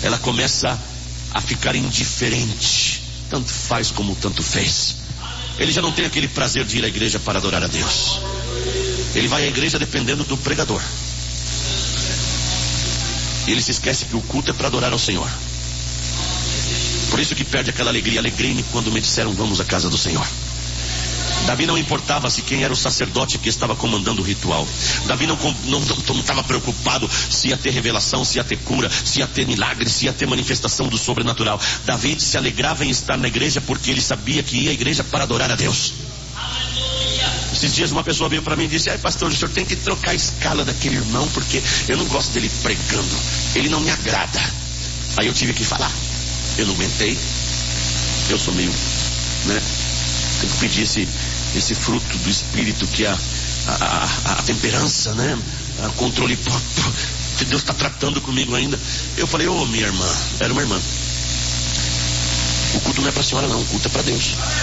ela começa a ficar indiferente. Tanto faz como tanto fez. Ele já não tem aquele prazer de ir à igreja para adorar a Deus. Ele vai à igreja dependendo do pregador. E ele se esquece que o culto é para adorar ao Senhor. Por isso que perde aquela alegria. Alegrei-me quando me disseram: vamos à casa do Senhor. Davi não importava se quem era o sacerdote que estava comandando o ritual. Davi não estava preocupado se ia ter revelação, se ia ter cura, se ia ter milagre, se ia ter manifestação do sobrenatural. Davi se alegrava em estar na igreja porque ele sabia que ia à igreja para adorar a Deus. Esses dias uma pessoa veio para mim e disse: ai pastor, o senhor tem que trocar a escala daquele irmão, porque eu não gosto dele pregando, ele não me agrada. Aí eu tive que falar. Eu não aguentei. Eu sou meio, tem que pedir esse fruto do Espírito, que é a temperança, a controle próprio, que Deus está tratando comigo ainda. Eu falei: ô minha irmã, era uma irmã, o culto não é para a senhora não, o culto é para Deus.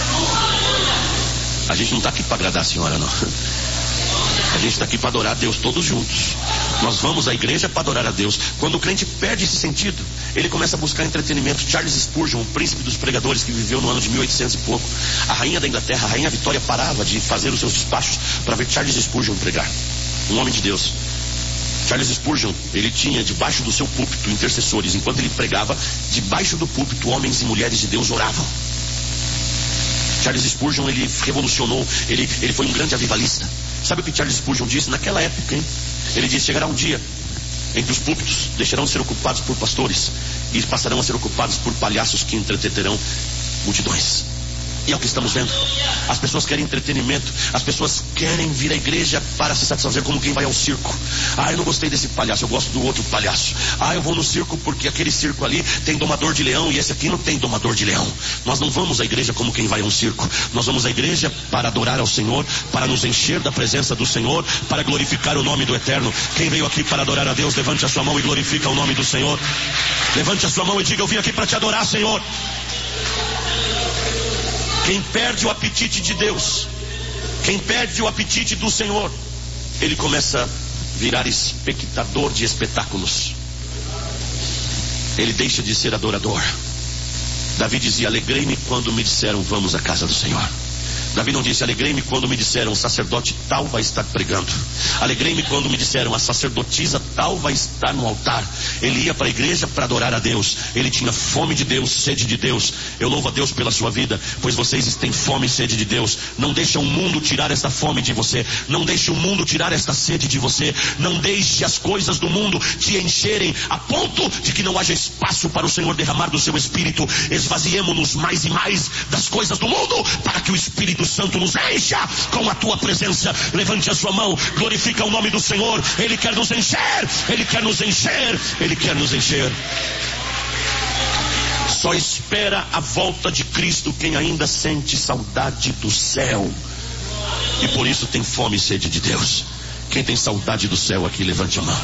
A gente não está aqui para agradar a senhora não. A gente está aqui para adorar a Deus todos juntos. Nós vamos à igreja para adorar a Deus. Quando o crente perde esse sentido, ele começa a buscar entretenimento. Charles Spurgeon, o príncipe dos pregadores, que viveu no ano de 1800 e pouco, a rainha da Inglaterra, a rainha Vitória, parava de fazer os seus despachos para ver Charles Spurgeon pregar. Um homem de Deus. Charles Spurgeon, ele tinha debaixo do seu púlpito intercessores. Enquanto ele pregava, debaixo do púlpito, homens e mulheres de Deus oravam. Charles Spurgeon, ele revolucionou, ele foi um grande avivalista. Sabe o que Charles Spurgeon disse naquela época, hein? Ele disse: chegará um dia em que os púlpitos deixarão de ser ocupados por pastores e passarão a ser ocupados por palhaços que entreterão multidões. E é o que estamos vendo. As pessoas querem entretenimento. As pessoas querem vir à igreja para se satisfazer, como quem vai ao circo. Ah, eu não gostei desse palhaço, eu gosto do outro palhaço. Ah, eu vou no circo porque aquele circo ali tem domador de leão e esse aqui não tem domador de leão. Nós não vamos à igreja como quem vai a um circo. Nós vamos à igreja para adorar ao Senhor, para nos encher da presença do Senhor, para glorificar o nome do Eterno. Quem veio aqui para adorar a Deus, levante a sua mão e glorifica o nome do Senhor. Levante a sua mão e diga: eu vim aqui para te adorar, Senhor. Quem perde o apetite de Deus, quem perde o apetite do Senhor, ele começa a virar espectador de espetáculos. Ele deixa de ser adorador. Davi dizia: alegrei-me quando me disseram vamos à casa do Senhor. Davi não disse: alegrei-me quando me disseram o sacerdote tal vai estar pregando. Alegrei-me quando me disseram a sacerdotisa tal vai estar no altar. Ele ia para a igreja para adorar a Deus. Ele tinha fome de Deus, sede de Deus. Eu louvo a Deus pela sua vida, pois vocês têm fome e sede de Deus. Não deixe o mundo tirar esta fome de você. Não deixe o mundo tirar esta sede de você. Não deixe as coisas do mundo te encherem a ponto de que não haja espaço para o Senhor derramar do seu Espírito. Esvaziemo-nos mais e mais das coisas do mundo, para que o Espírito Santo nos encha com a tua presença. Levante a sua mão, glorifica o nome do Senhor. Ele quer nos encher, Ele quer nos encher, Ele quer nos encher. Só espera a volta de Cristo quem ainda sente saudade do céu e por isso tem fome e sede de Deus. Quem tem saudade do céu aqui, levante a mão.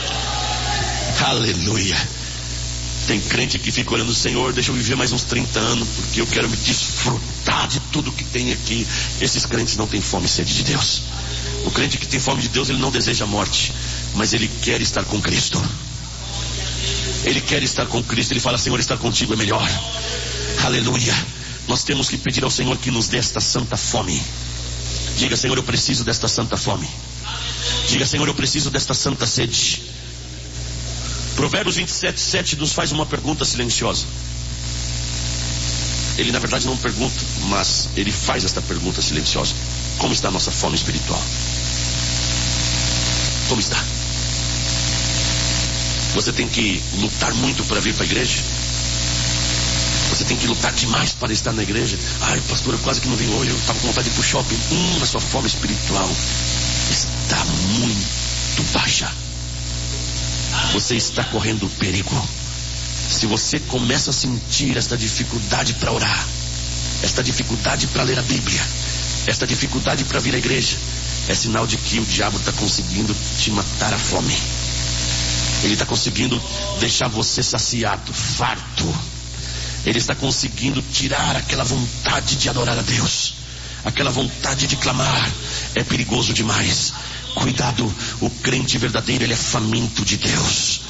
Aleluia. Tem crente que fica olhando: Senhor, deixa eu viver mais uns 30 anos, porque eu quero me desfrutar de tudo que tem aqui. Esses crentes não têm fome e sede de Deus. O crente que tem fome de Deus, ele não deseja a morte, mas ele quer estar com Cristo. Ele quer estar com Cristo. Ele fala: Senhor, estar contigo é melhor. Aleluia. Nós temos que pedir ao Senhor que nos dê esta santa fome. Diga: Senhor, eu preciso desta santa fome. Diga: Senhor, eu preciso desta santa sede. Provérbios 27:7 nos faz uma pergunta silenciosa. Ele na verdade não pergunta, mas ele faz esta pergunta silenciosa: como está a nossa fome espiritual? Como está? Você tem que lutar muito para vir para a igreja? Você tem que lutar demais para estar na igreja? Ai pastor, eu quase que não vim hoje, eu estava com vontade de ir para o shopping. A sua fome espiritual está muito baixa. Você está correndo perigo. Se você começa a sentir esta dificuldade para orar, esta dificuldade para ler a Bíblia, esta dificuldade para vir à igreja, é sinal de que o diabo está conseguindo te matar a fome. Ele está conseguindo deixar você saciado, farto. Ele está conseguindo tirar aquela vontade de adorar a Deus, aquela vontade de clamar. É perigoso demais. Cuidado, o crente verdadeiro, ele é faminto de Deus.